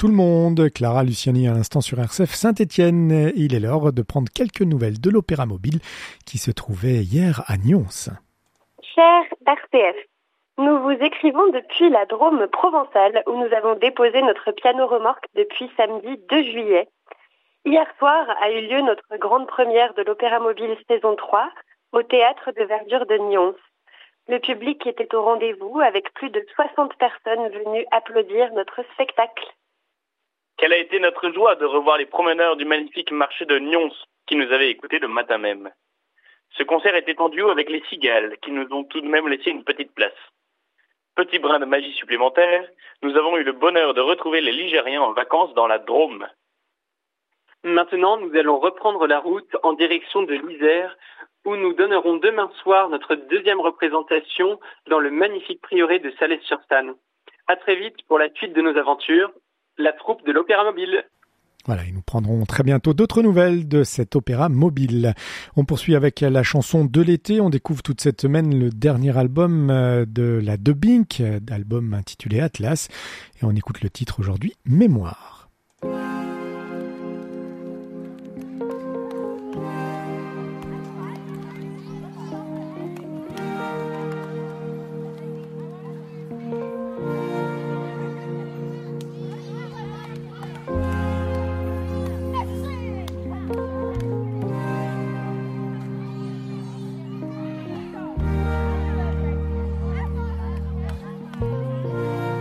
tout le monde. Clara Luciani à l'instant sur RCF Saint-Étienne. Il est l'heure de prendre quelques nouvelles de l'Opéra Mobile qui se trouvait hier à Nyons. Cher RCF, nous vous écrivons depuis la Drôme provençale où nous avons déposé notre piano remorque depuis samedi 2 juillet. Hier soir a eu lieu notre grande première de l'Opéra Mobile saison 3 au Théâtre de Verdure de Nyons. Le public était au rendez-vous avec plus de 60 personnes venues applaudir notre spectacle. Quelle a été notre joie de revoir les promeneurs du magnifique marché de Nyons qui nous avaient écoutés le matin même. Ce concert était en duo avec les Cigales qui nous ont tout de même laissé une petite place. Petit brin de magie supplémentaire, nous avons eu le bonheur de retrouver les Ligériens en vacances dans la Drôme. Maintenant, nous allons reprendre la route en direction de l'Isère, où nous donnerons demain soir notre deuxième représentation dans le magnifique prieuré de Salles-sur-Sanne. À très vite pour la suite de nos aventures, la troupe de l'Opéra Mobile. Voilà, et nous prendrons très bientôt d'autres nouvelles de cet opéra mobile. On poursuit avec la chanson de l'été. On découvre toute cette semaine le dernier album de la De Bink, album intitulé Atlas. Et on écoute le titre aujourd'hui, Mémoire.